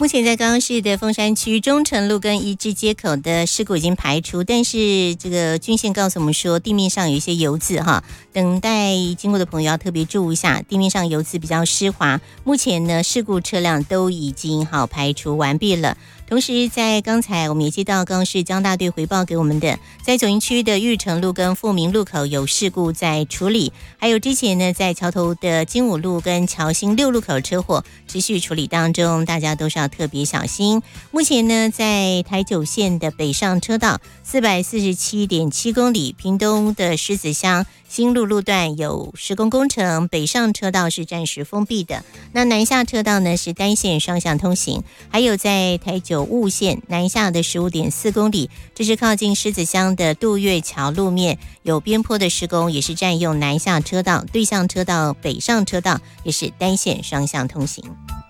目前在高雄市的凤山区中城路跟一支街口的事故已经排除，但是这个均线告诉我们说，地面上有一些油渍哈，等待经过的朋友要特别注意一下，地面上油渍比较湿滑。目前呢，事故车辆都已经好排除完毕了。同时，在刚才我们也接到高雄市交通大队回报给我们的，在左营区的玉成路跟富民路口有事故在处理，还有之前呢，在桥头的金武路跟桥新六路口车祸持续处理当中，大家都是要特别小心。目前呢，在台九线的北上车道447.7公里，屏东的狮子乡新路路段有施工工程，北上车道是暂时封闭的。那南下车道呢是单线双向通行，还有在台九雾线南下的15.4公里，这是靠近狮子乡的渡月桥路面有边坡的施工，也是占用南下车道，对向车道北上车道也是单线双向通行。